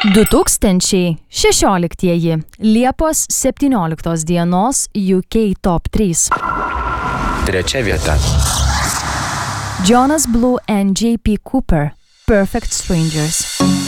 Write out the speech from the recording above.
2016 Liepos 17 dienos UK Top 3. Trečia vieta. Jonas Blue and J.P. Cooper, Perfect Strangers.